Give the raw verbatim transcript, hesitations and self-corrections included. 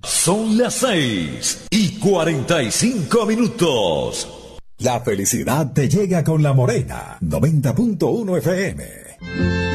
Son las seis y cuarenta y cinco minutos. La felicidad te llega con La Morena, noventa punto uno F M.